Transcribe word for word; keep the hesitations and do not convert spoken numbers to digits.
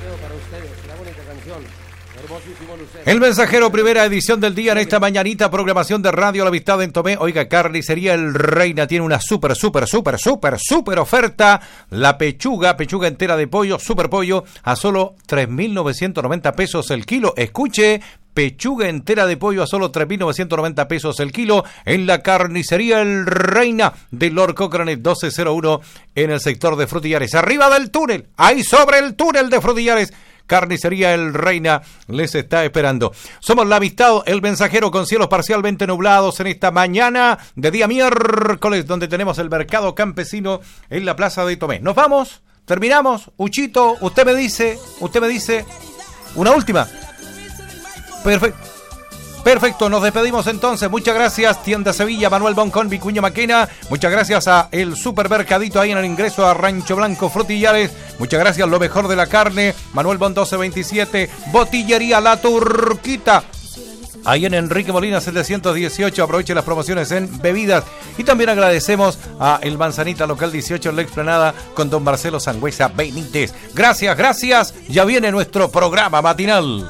El Mensajero, primera edición del día en esta mañanita, programación de Radio La Amistad en Tomé. Oiga, Carnicería El Reina tiene una súper, súper, súper, súper, súper oferta. La pechuga, pechuga entera de pollo, super pollo, a solo tres mil novecientos noventa pesos el kilo. Escuche, pechuga entera de pollo a solo tres mil novecientos noventa pesos el kilo en la Carnicería El Reina de Lord Cochrane doce cero uno en el sector de Frutillares. Arriba del túnel, ahí sobre el túnel de Frutillares. Carnicería El Reina les está esperando. Somos La Amistad, el Mensajero, con cielos parcialmente nublados en esta mañana de día miércoles, donde tenemos el mercado campesino en la plaza de Tomé. ¿Nos vamos? ¿Terminamos? Uchito, usted me dice, usted me dice, una última. Perfecto. Perfecto, nos despedimos entonces. Muchas gracias, Tienda Sevilla, Manuel Boncón, Vicuña Maquena. Muchas gracias a el supermercadito ahí en el ingreso a Rancho Blanco Frutillares. Muchas gracias, lo mejor de la carne, Manuel Bon doce veintisiete. Botillería La Turquita, ahí en Enrique Molina setecientos dieciocho. Aproveche las promociones en bebidas. Y también agradecemos a el Manzanita Local dieciocho en la Explanada con don Marcelo Sangüesa Benítez. Gracias, gracias. Ya viene nuestro programa matinal.